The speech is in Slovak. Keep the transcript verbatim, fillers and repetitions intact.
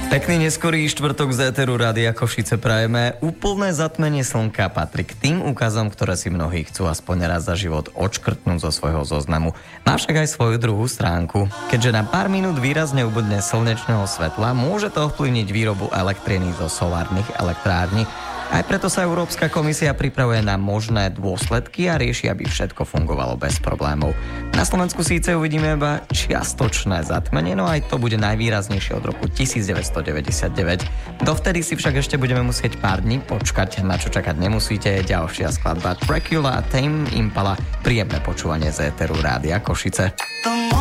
Pekný neskorý štvrtok z éteru Rádia Košice prajeme. Úplné zatmenie slnka patrí k tým úkazom, ktoré si mnohí chcú aspoň raz za život odškrtnúť zo svojho zoznamu. Má však aj svoju druhú stránku. Keďže na pár minút výrazne ubudne slnečného svetla, môže to ovplyvniť výrobu elektriny zo solárnych elektrární. Aj preto sa Európska komisia pripravuje na možné dôsledky a rieši, aby všetko fungovalo bez problémov. Na Slovensku síce uvidíme iba čiastočné zatmenie, no aj to bude najvýraznejšie od roku devätnásťstodeväťdesiatdeväť. Dovtedy si však ešte budeme musieť pár dní počkať, na čo čakať nemusíte. Ďalšia skladba Dracula a Tame Impala. Príjemné počúvanie z éteru Rádia Košice.